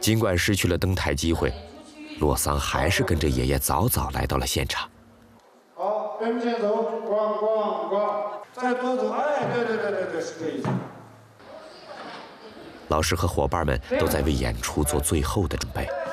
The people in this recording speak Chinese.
尽管失去了登台机会，洛桑还是跟着爷爷早早来到了现场。 好，跟前走，咣咣咣，再多走，哎，对，是这意思。 老师和伙伴们都在为演出做最后的准备。